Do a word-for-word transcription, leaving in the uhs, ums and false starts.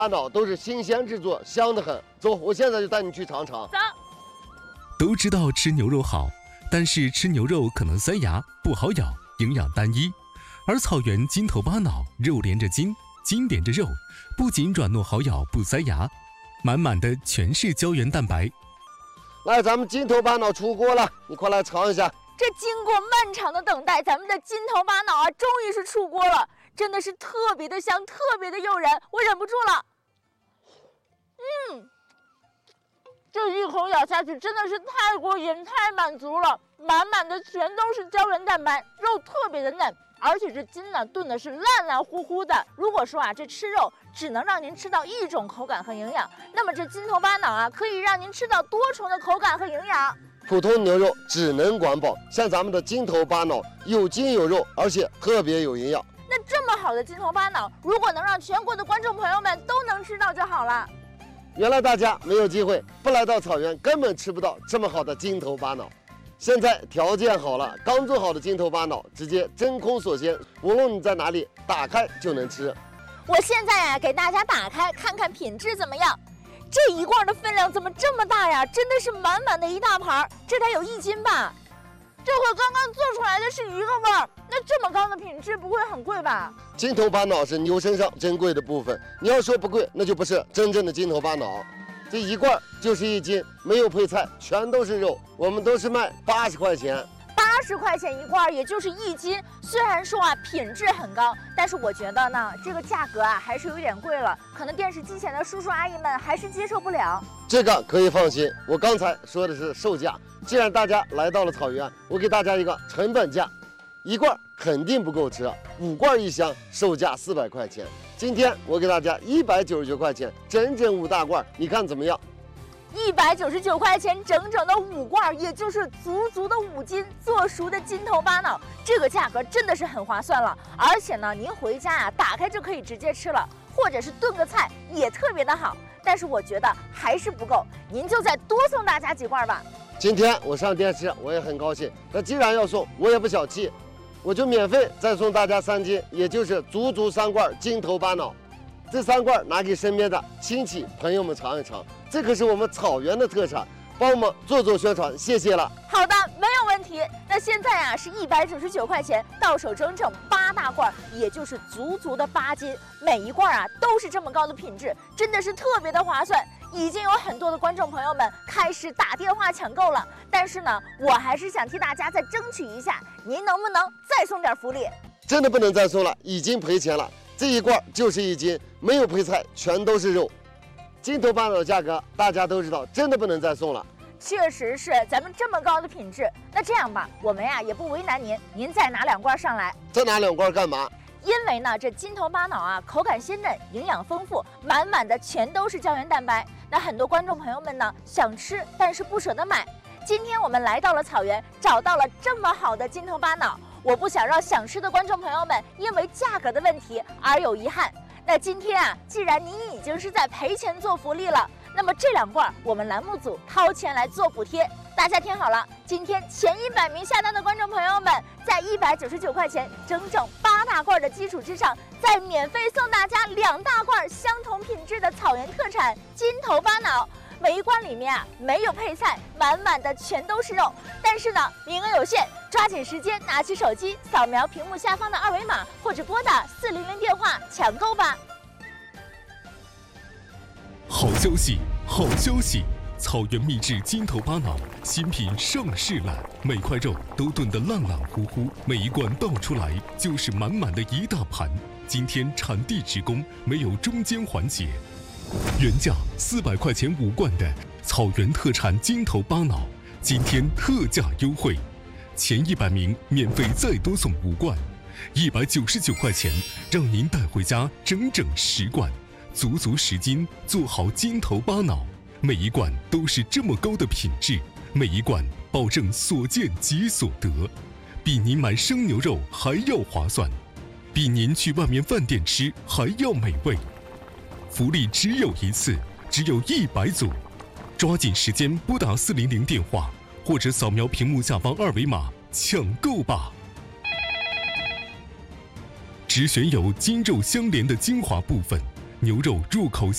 巴脑都是新鲜制作，香得很。走，我现在就带你去尝尝。 走。 都知道吃牛肉好，但是吃牛肉可能塞牙，不好咬，营养单一。而草原筋头巴脑，肉连着筋，筋连着肉，不仅软糯好咬，不塞牙，满满的全是胶原蛋白。 来，咱们筋头巴脑出锅了，你快来尝一下。 这经过漫长的等待，咱们的筋头巴脑啊，终于是出锅了，真的是特别的香，特别的诱人，我忍不住了。嗯，这一口咬下去真的是太过瘾，太满足了，满满的全都是胶原蛋白，肉特别的嫩。而且这筋呢炖的是烂烂乎乎的。如果说啊这吃肉只能让您吃到一种口感和营养，那么这筋头巴脑啊可以让您吃到多重的口感和营养。 普通牛肉只能管饱，像咱们的筋头巴脑有筋有肉，而且特别有营养。 那这么好的筋头巴脑，如果能让全国的观众朋友们都能吃到就好了。 原来大家没有机会，不来到草原根本吃不到这么好的筋头巴脑。现在条件好了，刚做好的筋头巴脑直接真空锁鲜，无论你在哪里，打开就能吃。 我现在呀、啊，给大家打开看看品质怎么样。这一罐的分量怎么这么大呀？真的是满满的一大盘，这得有一斤吧？这和刚刚做出来的是一个味儿，那这么高的品质不会很贵吧？ 筋头巴脑是牛身上珍贵的部分，你要说不贵，那就不是真正的筋头巴脑。这一罐就是一斤，没有配菜，全都是肉。我们都是卖八十块钱， 八十块钱一罐，也就是一斤。虽然说啊品质很高，但是我觉得呢，这个价格啊还是有点贵了，可能电视机前的叔叔阿姨们还是接受不了。 这个可以放心，我刚才说的是售价。既然大家来到了草原，我给大家一个成本价，一罐肯定不够吃，五罐一箱，售价四百块钱。今天我给大家一百九十九块钱，整整五大罐，你看怎么样？ 一百九十九块钱，整整的五罐，也就是足足的五斤做熟的筋头巴脑，这个价格真的是很划算了。而且呢，您回家啊，打开就可以直接吃了，或者是炖个菜也特别的好。但是我觉得还是不够，您就再多送大家几罐吧。 今天我上电视，我也很高兴。那既然要送，我也不小气。我就免费再送大家三斤，也就是足足三罐筋头巴脑。这三罐拿给身边的亲戚朋友们尝一尝，这可是我们草原的特产，帮我们做做宣传，谢谢了。 好的，没有问题。那现在啊是一百九十九块钱，到手整整八大罐，也就是足足的八斤，每一罐啊都是这么高的品质，真的是特别的划算。已经有很多的观众朋友们开始打电话抢购了，但是呢，我还是想替大家再争取一下，您能不能再送点福利？ 真的不能再送了，已经赔钱了。这一罐就是一斤，没有配菜，全都是肉。筋头巴脑的价格大家都知道，真的不能再送了。 确实是，咱们这么高的品质，那这样吧，我们呀也不为难您，您再拿两罐上来。 再拿两罐干嘛？ 因为呢，这筋头巴脑啊，口感鲜嫩，营养丰富，满满的全都是胶原蛋白。那很多观众朋友们呢，想吃但是不舍得买。今天我们来到了草原，找到了这么好的筋头巴脑，我不想让想吃的观众朋友们因为价格的问题而有遗憾。那今天啊，既然您已经是在赔钱做福利了，那么这两罐我们栏目组掏钱来做补贴。大家听好了，今天前一百名下单的观众朋友们，在一百九十九块钱整整八大罐的基础之上，再免费送大家两大罐相同品质的草原特产筋头巴脑。每一罐里面啊没有配菜，满满的全都是肉。但是呢，名额有限，抓紧时间拿起手机扫描屏幕下方的二维码，或者拨打四零零电话抢购吧。 好消息，好消息！草原秘制筋头巴脑新品上市了，每块肉都炖得烂烂乎乎，每一罐倒出来就是满满的一大盘。今天产地直供，没有中间环节。原价四百块钱五罐的草原特产筋头巴脑，今天特价优惠，前一百名免费再多送五罐，一百九十九块钱让您带回家整整十罐，足足十斤，做好筋头巴脑。每一罐都是这么高的品质，每一罐保证所见即所得，比您买生牛肉还要划算，比您去外面饭店吃还要美味。福利只有一次，只有一百组，抓紧时间拨打四零零电话，或者扫描屏幕下方二维码抢购吧。只选有筋肉相连的精华部分，牛肉入口